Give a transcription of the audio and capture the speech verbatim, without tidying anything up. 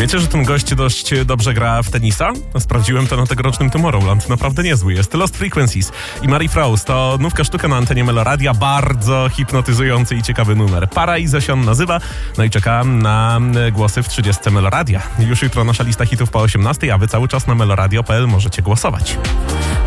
Wiecie, że ten gość dość dobrze gra w tenisa? Sprawdziłem to na tegorocznym Tomorrowland. Naprawdę niezły jest. Lost Frequencies i Marie Frost to nówka sztuka na antenie Meloradia. Bardzo hipnotyzujący i ciekawy numer. Paraiso się on nazywa. No i czekam na głosy w trzydziestce Meloradia. Już jutro nasza lista hitów po osiemnastej, a wy cały czas na meloradio kropka p l możecie głosować.